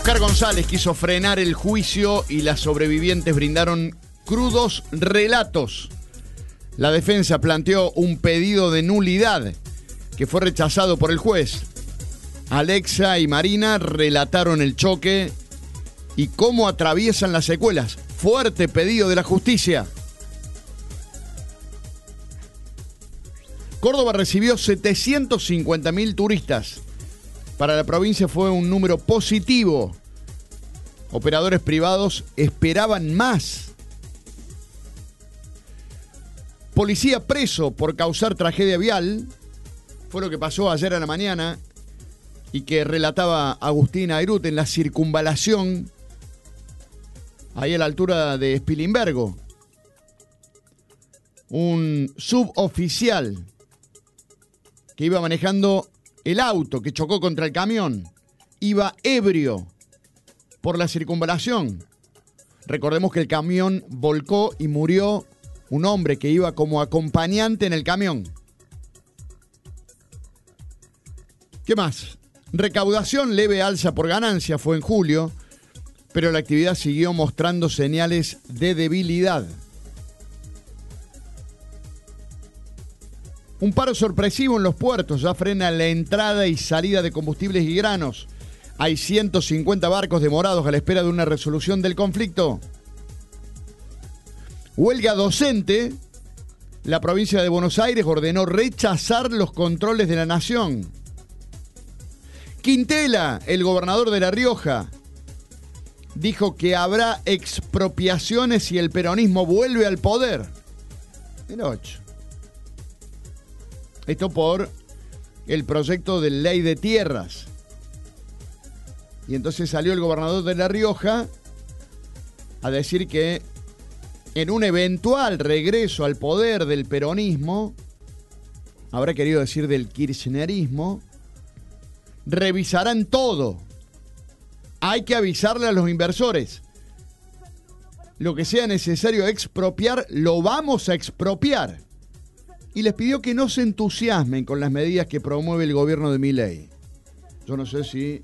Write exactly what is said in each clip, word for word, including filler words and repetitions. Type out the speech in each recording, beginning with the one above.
Oscar González quiso frenar el juicio y las sobrevivientes brindaron crudos relatos. La defensa planteó un pedido de nulidad que fue rechazado por el juez. Alexa y Marina relataron el choque y cómo atraviesan las secuelas. Fuerte pedido de la justicia. Córdoba recibió setecientos cincuenta mil turistas. Para la provincia fue un número positivo. Operadores privados esperaban más. Policía preso por causar tragedia vial. Fue lo que pasó ayer a la mañana y que relataba Agustín Airut en la circunvalación, ahí a la altura de Spilimbergo. Un suboficial que iba manejando el auto que chocó contra el camión iba ebrio por la circunvalación. Recordemos que el camión volcó y murió un hombre que iba como acompañante en el camión. ¿Qué más? Recaudación leve alza por ganancia, fue en julio, pero la actividad siguió mostrando señales de debilidad. Un paro sorpresivo en los puertos, ya frena la entrada y salida de combustibles y granos. Hay ciento cincuenta barcos demorados a la espera de una resolución del conflicto. Huelga docente. La provincia de Buenos Aires ordenó rechazar los controles de la nación. Quintela, el gobernador de La Rioja, dijo que habrá expropiaciones si el peronismo vuelve al poder. El ocho. Esto por el proyecto de ley de tierras. Y entonces salió el gobernador de La Rioja a decir que en un eventual regreso al poder del peronismo, habrá querido decir del kirchnerismo, revisarán todo. Hay que avisarle a los inversores. Lo que sea necesario expropiar, lo vamos a expropiar. Y les pidió que no se entusiasmen con las medidas que promueve el gobierno de Milei. Yo no sé si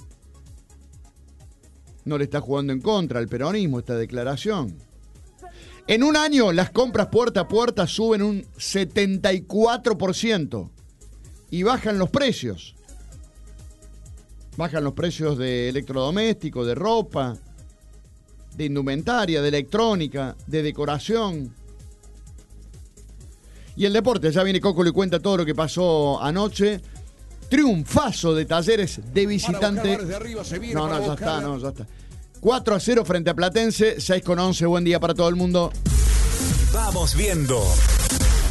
no le está jugando en contra al peronismo esta declaración. En un año las compras puerta a puerta suben un setenta y cuatro por ciento y bajan los precios. Bajan los precios de electrodomésticos, de ropa, de indumentaria, de electrónica, de decoración. Y el deporte, ya viene Coco, le cuenta todo lo que pasó anoche. Triunfazo de Talleres de visitante. No, no, ya está, no, ya está. cuatro a cero frente a Platense, seis con once, buen día para todo el mundo. Vamos viendo.